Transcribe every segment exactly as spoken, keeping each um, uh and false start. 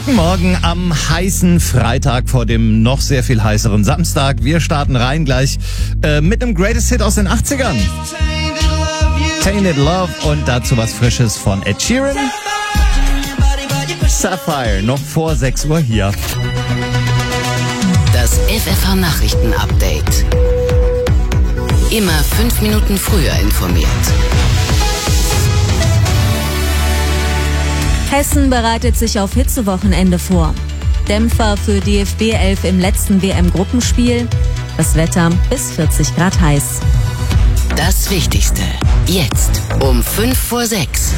Guten Morgen am heißen Freitag vor dem noch sehr viel heißeren Samstag. Wir starten rein gleich äh, mit einem Greatest Hit aus den achtzigern. Tainted Love und dazu was Frisches von Ed Sheeran. Sapphire, noch vor sechs Uhr hier. Das F F H-Nachrichten-Update. Immer fünf Minuten früher informiert. Hessen bereitet sich auf Hitzewochenende vor. Dämpfer für D F B elf im letzten W M-Gruppenspiel. Das Wetter bis vierzig Grad heiß. Das Wichtigste jetzt um fünf vor sechs.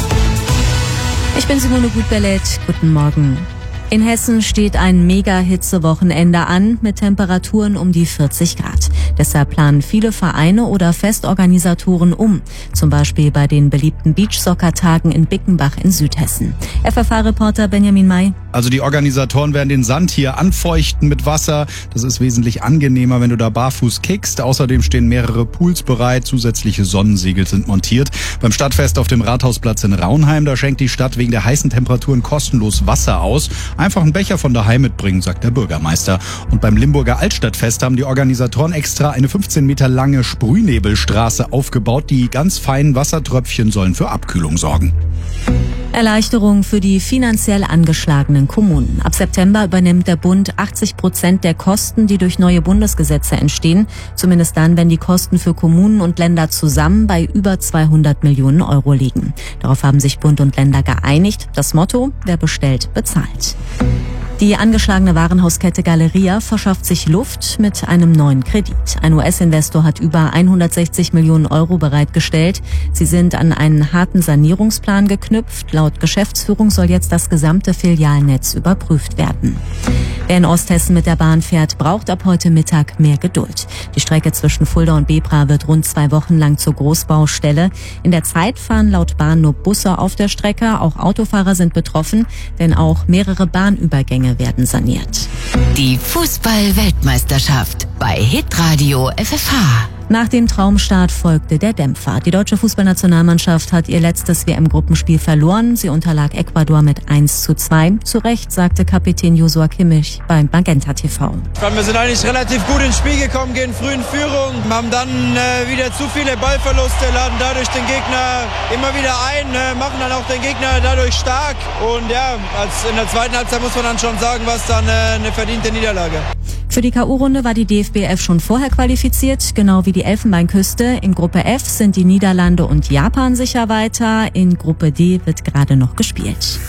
Ich bin Simone Gutbellet. Guten Morgen. In Hessen steht ein Mega-Hitze-Wochenende an mit Temperaturen um die vierzig Grad. Deshalb planen viele Vereine oder Festorganisatoren um. Zum Beispiel bei den beliebten Beachsoccer-Tagen in Bickenbach in Südhessen. F F H-Reporter Benjamin May. Also die Organisatoren werden den Sand hier anfeuchten mit Wasser. Das ist wesentlich angenehmer, wenn du da barfuß kickst. Außerdem stehen mehrere Pools bereit. Zusätzliche Sonnensegel sind montiert. Beim Stadtfest auf dem Rathausplatz in Raunheim, da schenkt die Stadt wegen der heißen Temperaturen kostenlos Wasser aus. Einfach einen Becher von daheim mitbringen, sagt der Bürgermeister. Und beim Limburger Altstadtfest haben die Organisatoren extra eine fünfzehn Meter lange Sprühnebelstraße aufgebaut. Die ganz feinen Wassertröpfchen sollen für Abkühlung sorgen. Erleichterung für die finanziell angeschlagenen Kommunen. Ab September übernimmt der Bund achtzig Prozent der Kosten, die durch neue Bundesgesetze entstehen. Zumindest dann, wenn die Kosten für Kommunen und Länder zusammen bei über zweihundert Millionen Euro liegen. Darauf haben sich Bund und Länder geeinigt. Das Motto: Wer bestellt, bezahlt. Die angeschlagene Warenhauskette Galeria verschafft sich Luft mit einem neuen Kredit. Ein U S-Investor hat über hundertsechzig Millionen Euro bereitgestellt. Sie sind an einen harten Sanierungsplan geknüpft. Laut Geschäftsführung soll jetzt das gesamte Filialnetz überprüft werden. Wer in Osthessen mit der Bahn fährt, braucht ab heute Mittag mehr Geduld. Die Strecke zwischen Fulda und Bebra wird rund zwei Wochen lang zur Großbaustelle. In der Zeit fahren laut Bahn nur Busse auf der Strecke. Auch Autofahrer sind betroffen, denn auch mehrere Bahnübergänge werden saniert. Die Fußball-Weltmeisterschaft bei Hitradio F F H. Nach dem Traumstart folgte der Dämpfer. Die deutsche Fußballnationalmannschaft hat ihr letztes W M-Gruppenspiel verloren. Sie unterlag Ecuador mit eins zu zwei. Zu Recht, sagte Kapitän Joshua Kimmich beim Magenta T V. Wir sind eigentlich relativ gut ins Spiel gekommen, gehen früh in Führung, haben dann äh, wieder zu viele Ballverluste, laden dadurch den Gegner immer wieder ein, äh, machen dann auch den Gegner dadurch stark. Und ja, als in der zweiten Halbzeit muss man dann schon sagen, was dann äh, eine verdiente Niederlage. Für die K O-Runde war die D F B elf schon vorher qualifiziert, genau wie die Elfenbeinküste. In Gruppe F sind die Niederlande und Japan sicher weiter. In Gruppe D wird gerade noch gespielt.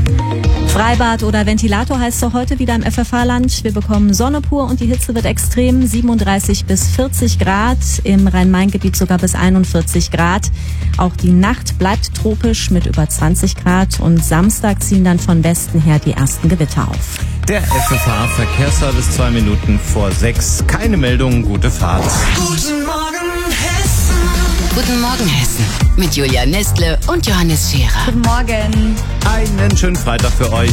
Freibad oder Ventilator heißt es heute wieder im F F H-Land. Wir bekommen Sonne pur und die Hitze wird extrem. siebenunddreißig bis vierzig Grad, im Rhein-Main-Gebiet sogar bis einundvierzig Grad. Auch die Nacht bleibt tropisch mit über zwanzig Grad und Samstag ziehen dann von Westen her die ersten Gewitter auf. Der F F H-Verkehrsservice zwei Minuten vor sechs. Keine Meldung, gute Fahrt. Guten Morgen Hessen. Guten Morgen Hessen. Mit Julia Nestle und Johannes Scherer. Guten Morgen. Einen schönen Freitag für euch.